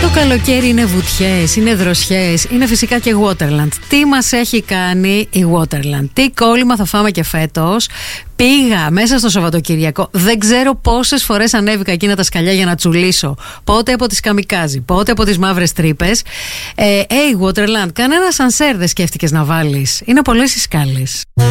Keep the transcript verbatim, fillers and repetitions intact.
Καλοκαίρι είναι βουτιές, είναι δροσιές, είναι φυσικά και Waterland. Τι μας έχει κάνει η Waterland, τι κόλλημα θα φάμε και φέτος. Πήγα μέσα στο Σαββατοκυριακό, δεν ξέρω πόσες φορές ανέβηκα εκείνα τα σκαλιά για να τσουλήσω. Πότε από τις καμικάζι, πότε από τις μαύρες τρύπες. Ε, hey Waterland, κανένα σανσέρ δεν σκέφτηκες να βάλεις? Είναι πολλές οι σκάλες.